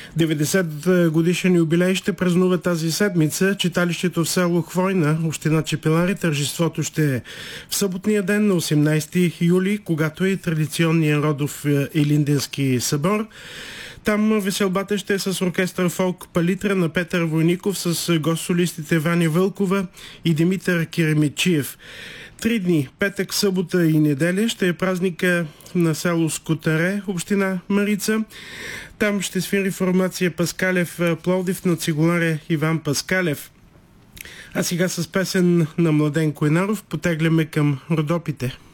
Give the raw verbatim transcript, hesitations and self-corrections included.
деветдесет годишен юбилей ще празнува тази седмица читалището в село Хвойна, община Чепеларе. Тържеството ще е в съботния ден на осемнайсети юли, когато е и традиционният родов Илинденски събор. Там веселбата ще е с оркестър фолк Палитра на Петър Войников, с гост-солистите Ваня Вълкова и Димитър Киремитчиев. Три дни, петък, събота и неделя, ще е празника на село Скутаре, община Марица. Там ще свири формация Паскалев Пловдив на цигуларя Иван Паскалев. А сега с песен на Младен Койнаров потегляме към Родопите.